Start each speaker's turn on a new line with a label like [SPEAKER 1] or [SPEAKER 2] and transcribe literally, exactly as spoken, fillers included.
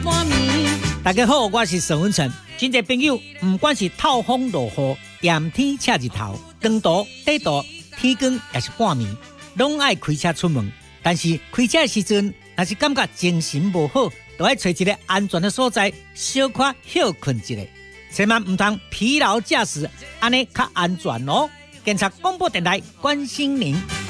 [SPEAKER 1] 大家好，我是沈文成。真侪朋友，不管是透风落雨、炎天赤日头、长途、短途、天光也是半暝，拢爱开车出门。但是开车的时阵，若是感觉精神无好，就要找一个安全的所在，小可休困一下，千万唔通疲劳驾驶，安尼较安全哦。检察广播电台关心您。